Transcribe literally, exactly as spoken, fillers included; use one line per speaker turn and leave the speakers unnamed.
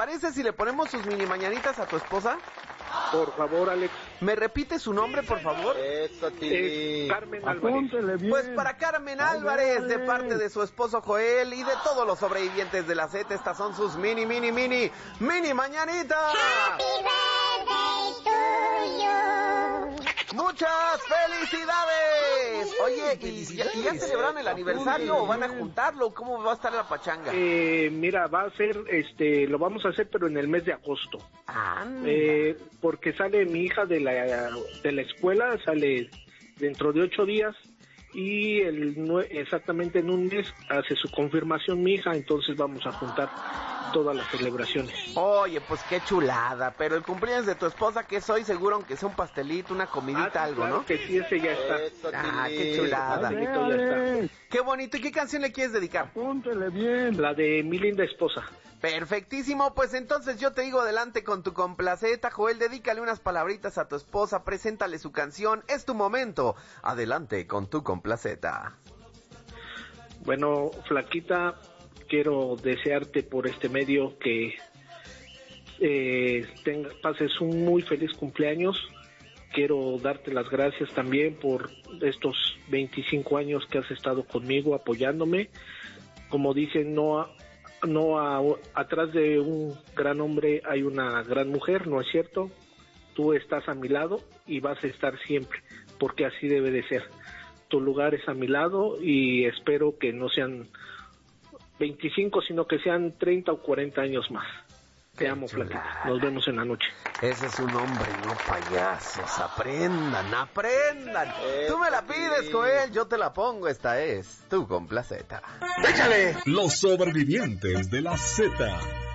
parece si le ponemos sus mini mañanitas a tu esposa?
Por favor, Alex.
¿Me repite su nombre, por favor?
Eso, eh, Carmen Álvarez.
Pues para Carmen Álvarez, de parte de su esposo Joel y de todos los sobrevivientes de la Z, estas son sus mini, mini, mini, mini mañanitas.
Happy birthday to you.
¡Muchas felicidades! Oye, ¿y ya, ¿y ya celebraron el aniversario o van a juntarlo? ¿Cómo va a estar la pachanga?
Eh, mira, va a ser, este, lo vamos a hacer, pero en el mes de agosto.
Ah,
eh, porque sale mi hija de la de la escuela, sale dentro de ocho días y el exactamente en un mes hace su confirmación mi hija, entonces vamos a juntar todas las celebraciones.
Oye, pues qué chulada, pero el cumpleaños de tu esposa, ¿qué soy? Seguro, aunque sea un pastelito, una comidita,
ah,
algo,
claro
¿no?
Que sí, ese ya está.
Ah, qué chulada.
Ya está.
Qué bonito. ¿Y qué canción le quieres dedicar?
Apúntele bien. La de mi linda esposa.
Perfectísimo, pues entonces yo te digo adelante con tu complaceta, Joel, dedícale unas palabritas a tu esposa, preséntale su canción, es tu momento, adelante con tu complaceta.
Bueno, flaquita, quiero desearte por este medio que eh, tenga, pases un muy feliz cumpleaños, quiero darte las gracias también por estos veinticinco años que has estado conmigo apoyándome, como dicen, no a, no a, atrás de un gran hombre hay una gran mujer, ¿no es cierto? Tú estás a mi lado y vas a estar siempre, porque así debe de ser. Tu lugar es a mi lado y espero que no sean veinticinco, sino que sean treinta o cuarenta años más. Te amo, flaquita. Nos vemos en la noche.
Ese es un hombre, no payasos. Aprendan, aprendan. Eh, Tú me la pides, Joel, yo te la pongo. Esta es tu complaceta.
¡Échale! Los sobrevivientes de la Z.